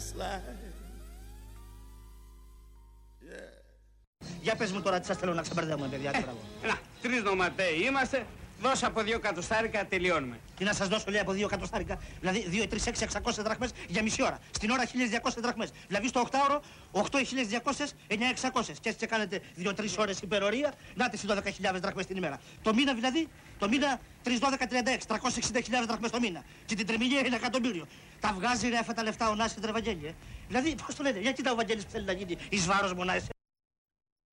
Για πες μου τώρα τι σας θέλω να ξεμπερδεύουμε, παιδιά. Να, 3 νοματέοι είμαστε. Δώσα από 2 εκατοστάρικα, τελειώνουμε. Τι να σας δώσω, λέει, από 2 εκατοστάρικα. Δηλαδή 2, 3, 6, 600 δραχμές για μισή ώρα. Στην ώρα 1200 δραχμές. Δηλαδή στο 8ωρο 8.200, 9.600. Και έτσι και κάνετε 2-3 ώρες υπερορία. Να τις 12.000 δραχμές την ημέρα. Το μήνα δηλαδή, το μήνα 3-12-36, 360.000 δραχμές το μήνα. Και την τριμηνία είναι εκατομμύριο. Τα βγάζει ρε αυτά τα λεφτά ο Νάσης Τρεβαγγέλη. Δηλαδή, πώς το λένε, γιατί τα ο Βαγγέλης που θέλει να γίνει εις βάρος μονάχης.